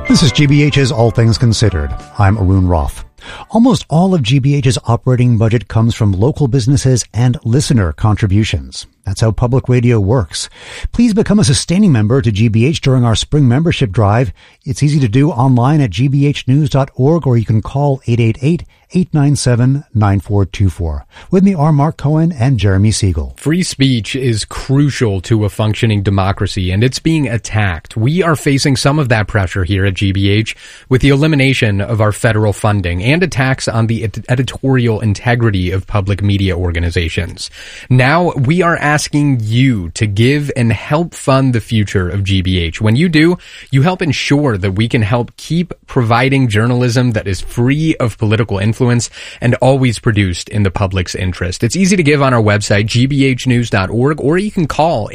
This is GBH's All Things Considered. I'm Arun Roth. Almost all of GBH's operating budget comes from local businesses and listener contributions. That's how public radio works. Please become a sustaining member to GBH during our spring membership drive. It's easy to do online at gbhnews.org, or you can call 888-897-9424. With me are Mark Cohen and Jeremy Siegel. Free speech is crucial to a functioning democracy, and it's being attacked. We are facing some of that pressure here at GBH with the elimination of our federal funding and attacks on the editorial integrity of public media organizations. Now we are asking you to give and help fund the future of GBH. When you do, you help ensure that we can help keep providing journalism that is free of political influence and always produced in the public's interest. It's easy to give on our website, gbhnews.org, or you can call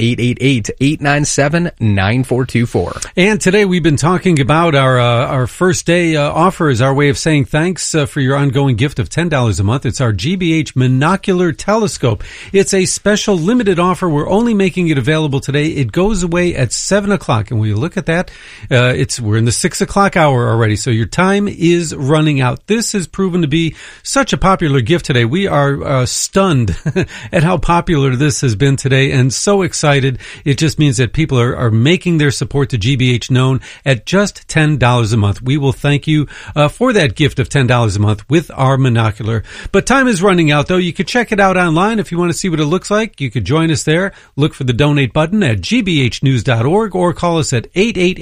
888-897-9424. And today we've been talking about our first day offers, our way of saying thanks for your ongoing gift of $10 a month. It's our GBH Monocular Telescope. It's a special limited offer. We're only making it available today. It goes away at 7 o'clock. And when you look at that, we're in the 6 o'clock hour already. So your time is running out. This has proven to be such a popular gift today. We are stunned at how popular this has been today and so excited. It just means that people are making their support to GBH known at just $10 a month. We will thank you for that gift of $10 a month with our monocular. But time is running out, though. You could check it out online if you want to see what it looks like. You could join us there. Look for the donate button at gbhnews.org or call us at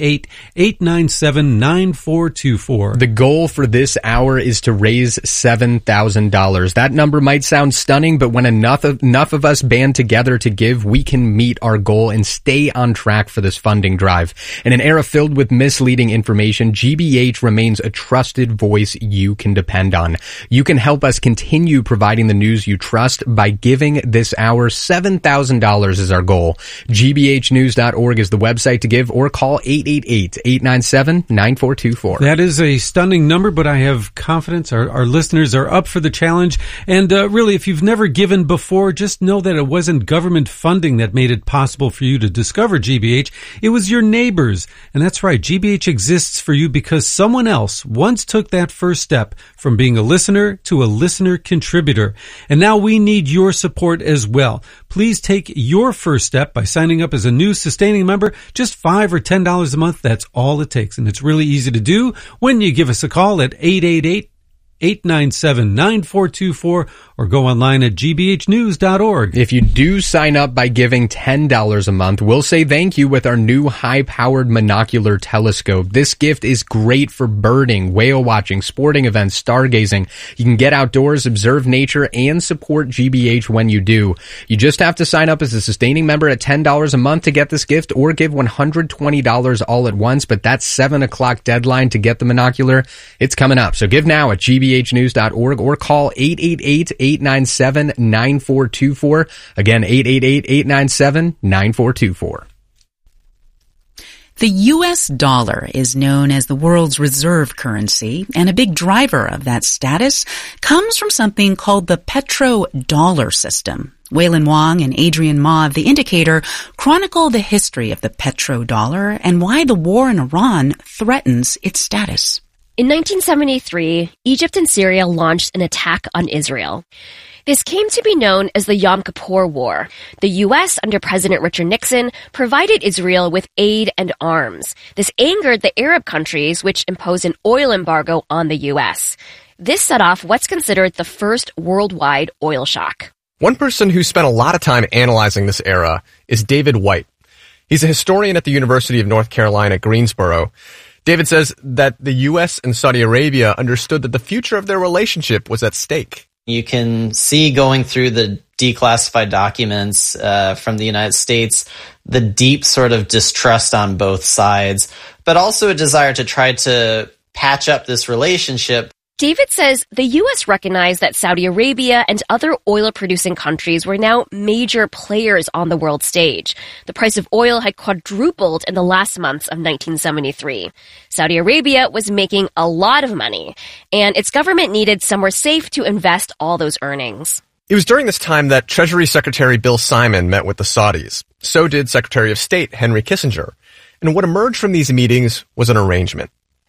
888-897-9424. The goal for this hour is to raise $7,000. That number might sound stunning, but when enough of us band together to give, we can meet our goal and stay on track for this funding drive. In an era filled with misleading information, GBH remains a trusted voice you can depend on. You can help us continue providing the news you trust by giving this hour. $7,000 is our goal. gbhnews.org is the website to give, or call 888-897-9424. That is a stunning number, but I have confidence our listeners are up for the challenge. And really, if you've never given before, just know that it wasn't government funding that made it possible for you to discover GBH. It was your neighbors. And that's right, GBH exists for you because someone else once took that first step from being a listener to a listener contributor. And now we need your support as well. Please take your first step by signing up as a new sustaining member. Just $5 or $10 a month. That's all it takes. And it's really easy to do when you give us a call at 888-897-9424 or go online at gbhnews.org. If you do sign up by giving $10 a month, we'll say thank you with our new high-powered monocular telescope. This gift is great for birding, whale watching, sporting events, stargazing. You can get outdoors, observe nature, and support GBH when you do. You just have to sign up as a sustaining member at $10 a month to get this gift, or give $120 all at once, but that 7 o'clock deadline to get the monocular, it's coming up. So give now at gbhnews.org or call 888-897-9424. Again, 888-897-9424. The U.S. dollar is known as the world's reserve currency, and a big driver of that status comes from something called the petrodollar system. Waylon Wong and Adrian Ma of The Indicator chronicle the history of the petrodollar and why the war in Iran threatens its status. In 1973, Egypt and Syria launched an attack on Israel. This came to be known as the Yom Kippur War. The U.S., under President Richard Nixon, provided Israel with aid and arms. This angered the Arab countries, which imposed an oil embargo on the U.S. This set off what's considered the first worldwide oil shock. One person who spent a lot of time analyzing this era is David White. He's a historian at the University of North Carolina, Greensboro. David says that the U.S. and Saudi Arabia understood that the future of their relationship was at stake. You can see going through the declassified documents from the United States, the deep sort of distrust on both sides, but also a desire to try to patch up this relationship. David says the U.S. recognized that Saudi Arabia and other oil-producing countries were now major players on the world stage. The price of oil had quadrupled in the last months of 1973. Saudi Arabia was making a lot of money, and its government needed somewhere safe to invest all those earnings. It was during this time that Treasury Secretary Bill Simon met with the Saudis. So did Secretary of State Henry Kissinger. And what emerged from these meetings was an arrangement.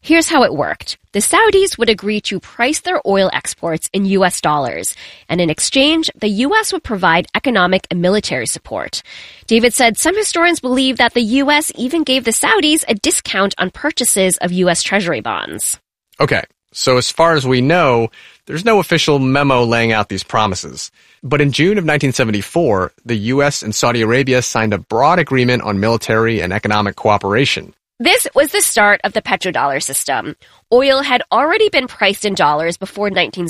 Here's how it worked. The Saudis would agree to price their oil exports in U.S. dollars, and in exchange, the U.S. would provide economic and military support. David said some historians believe that the U.S. even gave the Saudis a discount on purchases of U.S. Treasury bonds. Okay, so as far as we know, there's no official memo laying out these promises. But in June of 1974, the U.S. and Saudi Arabia signed a broad agreement on military and economic cooperation. This was the start of the petrodollar system. Oil had already been priced in dollars before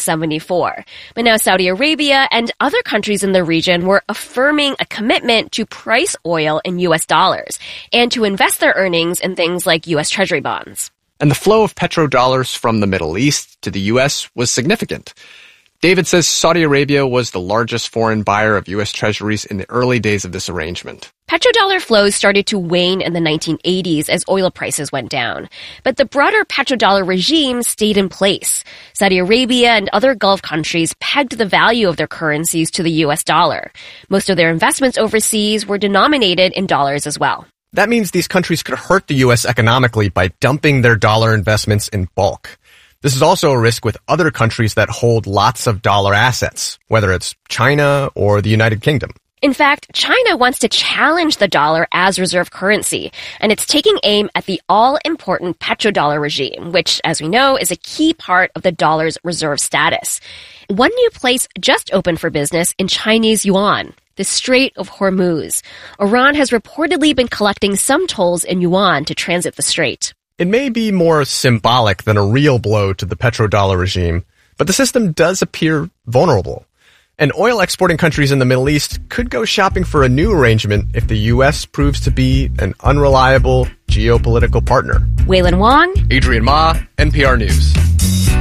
1974, but now Saudi Arabia and other countries in the region were affirming a commitment to price oil in U.S. dollars and to invest their earnings in things like U.S. Treasury bonds. And the flow of petrodollars from the Middle East to the U.S. was significant. David says Saudi Arabia was the largest foreign buyer of U.S. treasuries in the early days of this arrangement. Petrodollar flows started to wane in the 1980s as oil prices went down. But the broader petrodollar regime stayed in place. Saudi Arabia and other Gulf countries pegged the value of their currencies to the U.S. dollar. Most of their investments overseas were denominated in dollars as well. That means these countries could hurt the U.S. economically by dumping their dollar investments in bulk. This is also a risk with other countries that hold lots of dollar assets, whether it's China or the United Kingdom. In fact, China wants to challenge the dollar as reserve currency, and it's taking aim at the all-important petrodollar regime, which, as we know, is a key part of the dollar's reserve status. One new place just opened for business in Chinese yuan, the Strait of Hormuz. Iran has reportedly been collecting some tolls in yuan to transit the strait. It may be more symbolic than a real blow to the petrodollar regime, but the system does appear vulnerable. And oil exporting countries in the Middle East could go shopping for a new arrangement if the U.S. proves to be an unreliable geopolitical partner. Waylon Wong, Adrian Ma, NPR News.